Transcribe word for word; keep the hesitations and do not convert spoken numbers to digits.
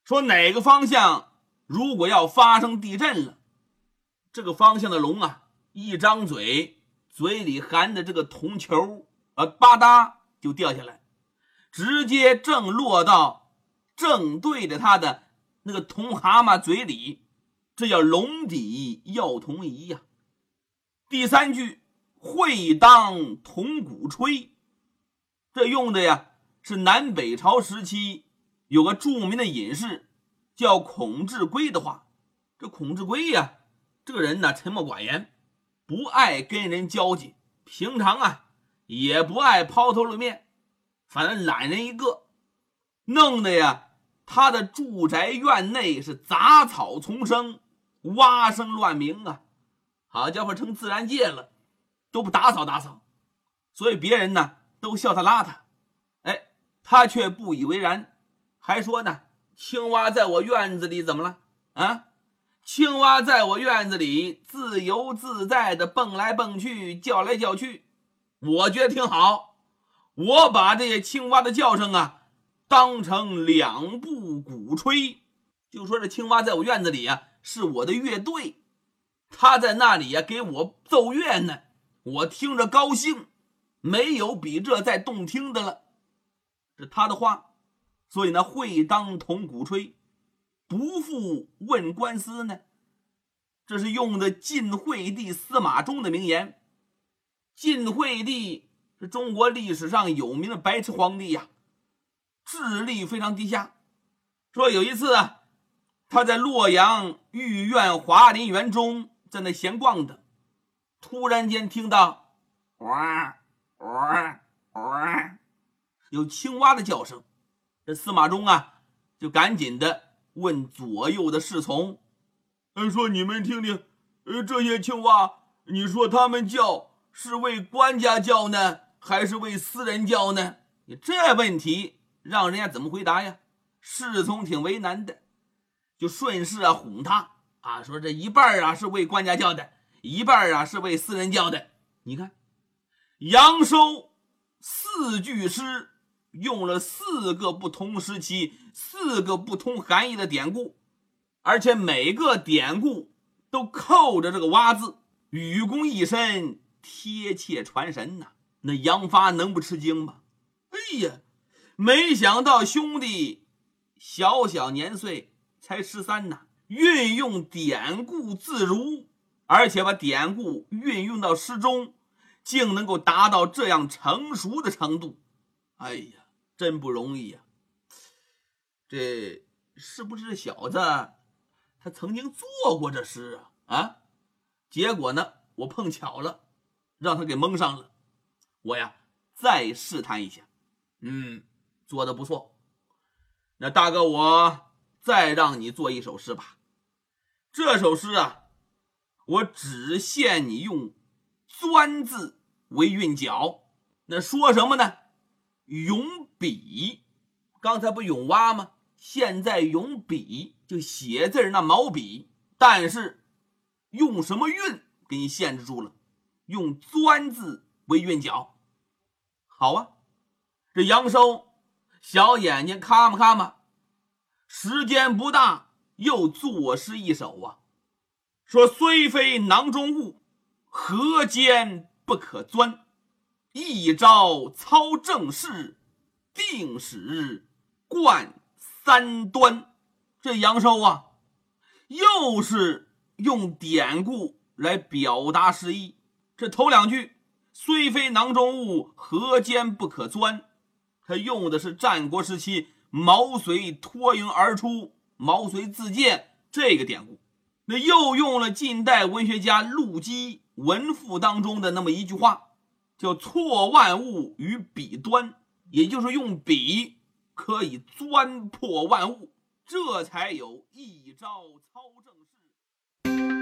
说哪个方向如果要发生地震了，这个方向的龙啊，一张嘴，嘴里含的这个铜球啊，吧嗒就掉下来，直接正落到正对着他的那个铜蛤蟆嘴里，这叫龙底要铜仪呀、啊。第三句，会当铜鼓吹，这用的呀是南北朝时期有个著名的隐士叫孔志圭的话。这孔志圭呀，这个人呢沉默寡言，不爱跟人交际，平常啊也不爱抛头露面，反正懒人一个，弄得呀他的住宅院内是杂草丛生，蛙声乱鸣啊，好家伙，成自然界了，都不打扫打扫，所以别人呢都笑他邋遢。哎，他却不以为然，还说呢，青蛙在我院子里怎么了啊？青蛙在我院子里自由自在的蹦来蹦去，叫来叫去，我觉得挺好。我把这些青蛙的叫声啊当成两部鼓吹，就说这青蛙在我院子里啊是我的乐队，他在那里啊给我奏乐呢，我听着高兴，没有比这再动听的了。这他的话，所以呢，会当铜鼓吹，不负问官司呢。这是用的晋惠帝司马衷的名言。晋惠帝是中国历史上有名的白痴皇帝呀、啊，智力非常低下。说有一次啊，他在洛阳御苑华林园中在那闲逛的，突然间听到哇哇哇有青蛙的叫声。这司马衷啊就赶紧的问左右的侍从，说你们听听，呃，这些青蛙，你说他们叫是为官家叫呢，还是为私人叫呢？你这问题让人家怎么回答呀？侍从挺为难的，就顺势啊哄他啊，说这一半啊是为官家叫的，一半啊是为私人叫的。你看，杨收四句诗用了四个不同时期、四个不同含义的典故，而且每个典故都扣着这个蛙字，语工一身，贴切传神呐、啊。那杨发能不吃惊吗？哎呀，没想到兄弟小小年岁才十三呐，运用典故自如，而且把典故运用到诗中，竟能够达到这样成熟的程度。哎呀，真不容易呀、啊！这是不是这小子他曾经做过这诗啊？啊，结果呢，我碰巧了，让他给蒙上了。我呀，再试探一下，嗯，做得不错。那大哥，我再让你做一首诗吧。这首诗啊，我只限你用钻字为韵脚。那说什么呢？用笔，刚才不用蛙吗？现在用笔，就写字那毛笔，但是用什么韵给你限制住了，用钻字为韵脚。好啊，这杨收小眼睛咔嘛咔嘛，时间不大，又作诗一首啊，说虽非囊中物，何间不可钻，一朝操正事，定使贯三端。这杨收啊，又是用典故来表达诗意。这头两句虽非囊中物，何间不可钻，他用的是战国时期毛遂脱颖而出，毛遂自荐这个典故。那又用了近代文学家陆机《文赋》当中的那么一句话，叫错万物于笔端，也就是用笔可以钻破万物，这才有一招操正。